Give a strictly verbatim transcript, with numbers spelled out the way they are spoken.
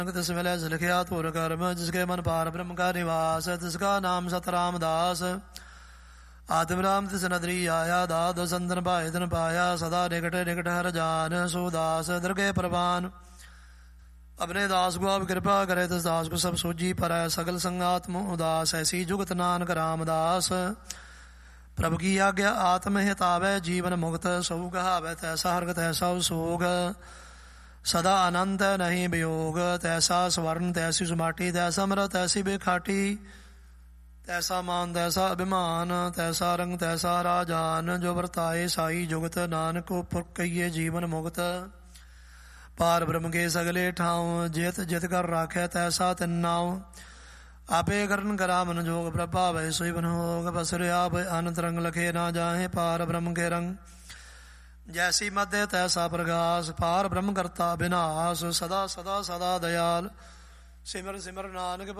तिस मिले लिखिया तुर कर्म जिसके मन पार ब्रह्म का निवास तिसका नाम सतराम दास आत्मराम तिस नदरी आया दाद संतन पाए तन पाया सदा निकट निकट हर जान सुदास दरगे प्रवान अपने दास को अब कृपा करे तिस दास को सब सूझी पर सगल संगात्म उदास ऐसी जुगत नानक रामदास प्रभु की आज्ञा आत्म हितावै जीवन मुक्त सौ कहावै तैसा हरग तैसा सोग सदा अनंत नहीं वियोग तैसा स्वर्ण तैसी सुमाटी तैसा मृत तैसी बेखाटी तैसा मान तैसा अभिमान तैसा रंग तैसा राजान जो वर्ताए साई जुगत नानक पुरख कहिए जीवन मुक्त पार ब्रह्म के सगले ठाव जित जित कर राखे तैसा तिन्नाव आपे करन करा मन जोग प्रभाव सोई बन होग बसर आप अनंत रंग लखे ना जाहे पार ब्रह्म के रंग जैसी मध्य तैसा प्रकाश पार ब्रह्म करता विनाश सदा सदा सदा दयाल सिमर सिमर नानक